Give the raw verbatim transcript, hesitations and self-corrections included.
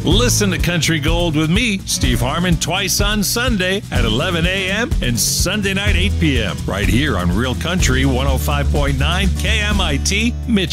Listen to Country Gold with me, Steve Harmon, twice on Sunday at eleven a.m. and Sunday night eight p.m. right here on Real Country one oh five point nine K M I T Mitchell.